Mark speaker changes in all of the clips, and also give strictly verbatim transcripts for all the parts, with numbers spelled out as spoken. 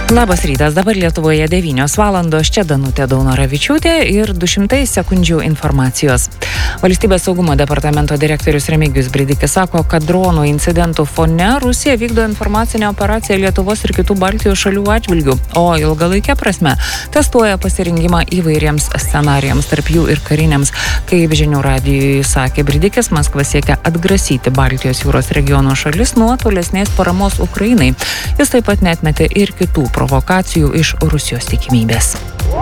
Speaker 1: Labas rytas, dabar Lietuvoje devynios valandos, čia Danutė Daunoravičiūtė ir du šimtai sekundžių informacijos. Valstybės saugumo departamento direktorius Remigijus Bridikis sako, kad dronų incidentų fone Rusija vykdo informacinę operaciją Lietuvos ir kitų Baltijos šalių atžvilgių, o ilgalaikė prasme testuoja pasirinkimą įvairiems scenarijams, tarp jų ir kariniams. Kaip žinių radijui sakė Bridikis, Maskva siekia atgrasyti Baltijos jūros regiono šalis nuo tolesnės paramos Ukrainai. Jis taip pat neatmetė ir kitų provokacijų iš Rusijos tikimybės.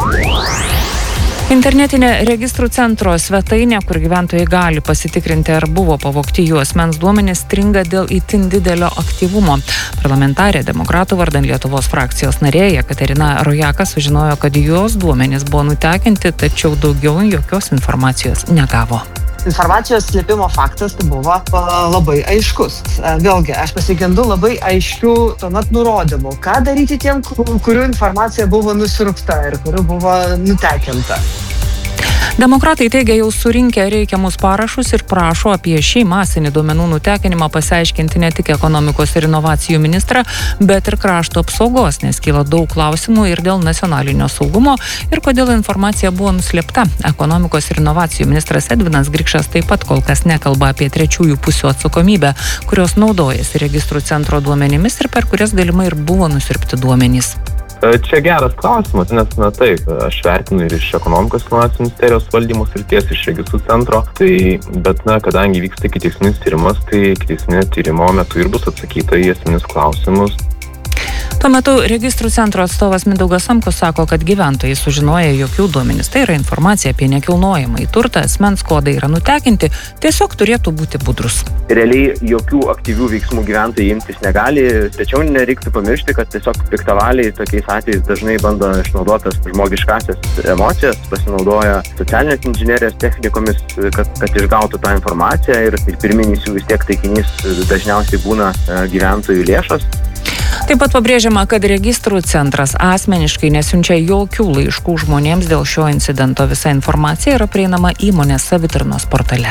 Speaker 1: Internetinė registrų centro svetainė, kur gyventojai gali pasitikrinti, ar buvo pavogti jų asmens duomenys, stringa dėl itin didelio aktyvumo. Parlamentarė demokratų vardan Lietuvos frakcijos narė Jekaterina Rojaka sužinojo, kad jos duomenys buvo nutekinti, tačiau daugiau jokios informacijos negavo.
Speaker 2: Informacijos slėpimo faktas buvo labai aiškus. Vėlgi, aš pasigendu labai aiškių tuomet nurodymų, ką daryti tiem, kurių informacija buvo nusirukta ir kurių buvo nutekinta.
Speaker 1: Demokratai teigia jau surinkę reikiamus parašus ir prašo apie šį masinį duomenų nutekinimą pasiaiškinti ne tik ekonomikos ir inovacijų ministrą, bet ir krašto apsaugos, nes kyla daug klausimų ir dėl nacionalinio saugumo ir kodėl informacija buvo nuslėpta. Ekonomikos ir inovacijų ministras Edvinas Grikšas taip pat kol kas nekalba apie trečiųjų pusių atsakomybę, kurios naudojasi registrų centro duomenimis ir per kurias galimai ir buvo nusiurbti duomenys.
Speaker 3: Čia geras klausimas, nes, na taip, aš vertinu ir iš ekonomikos inovacijų ministerijos valdymo srities, iš registrų centro, tai, bet, na, kadangi vyksta ikiteisminis tyrimas, tai ikiteisminio tyrimo metu ir bus atsakyta į esminius klausimus.
Speaker 1: Tuo metu registrų centro atstovas Mindaugas Samkus sako, kad gyventojai sužinoja jokių duomenys. Tai yra informacija apie nekilnojamąjį turtą, asmens kodai yra nutekinti, tiesiog turėtų būti budrus.
Speaker 4: Realiai jokių aktyvių veiksmų gyventojai imtis negali, tačiau nereiktų pamiršti, kad tiesiog piktavaliai tokiais atvejais dažnai bando išnaudotas žmogiškasias emocijas, pasinaudoja socialinės inžinerijos technikomis, kad, kad išgautų tą informaciją ir, ir pirminis jų vis tiek taikinys dažniausiai būna gyventojų lėšos.
Speaker 1: Taip pat pabrėžiama, kad registrų centras asmeniškai nesiunčia jokių laiškų žmonėms dėl šio incidento. Visa informacija yra prieinama įmonės savitarnos portale.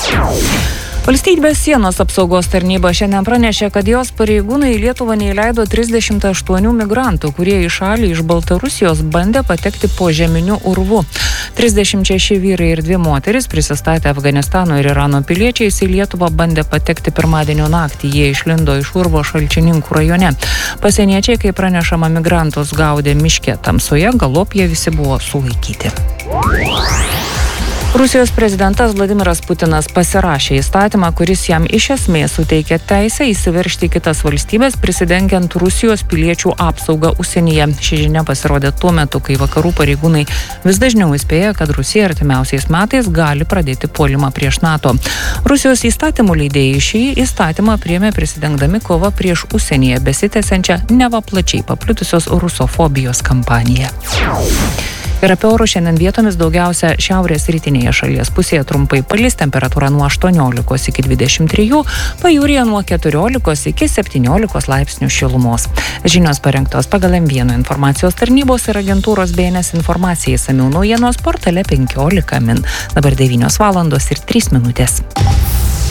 Speaker 1: Valstybės sienos apsaugos tarnyba šiandien pranešė, kad jos pareigūnai į Lietuvą neįleido trisdešimt aštuonių migrantų, kurie į šalį iš Baltarusijos bandė patekti po žeminiu urvu. trisdešimt šeši vyrai ir dvi moteris, prisistatę Afganistano ir Irano piliečiais, į Lietuvą bandė patekti pirmadienio naktį. Jie išlindo iš urvo Šalčininkų rajone. Pasieniečiai, kai pranešama, migrantus gaudė miške tamsoje, galop jie visi buvo sulaikyti. Rusijos prezidentas Vladimiras Putinas pasirašė įstatymą, kuris jam iš esmės suteikia teisę įsiveržti į kitas valstybės, prisidengiant Rusijos piliečių apsaugą užsienyje. Ši žinia pasirodė tuo metu, kai vakarų pareigūnai vis dažniau įspėja, kad Rusija artimiausiais metais gali pradėti puolimą prieš NATO. Rusijos įstatymų leidėjai šį įstatymą priėmė prisidengdami kovą prieš užsienyje besitęsiančią neva plačiai paplitusios rusofobijos kampaniją. Ir apie orus šiandien vietomis daugiausia šiaurės rytinėje šalies pusėje trumpai palis, temperatūra nuo aštuoniolikos iki dvidešimt trijų, pajūryje nuo keturiolikos iki septyniolikos laipsnių šilumos. Žinios parengtos pagal M vienas informacijos tarnybos ir agentūros B N S informacijai, išsamiau naujienos portale penkiolika min. Dabar devynios valandos ir trys minutės.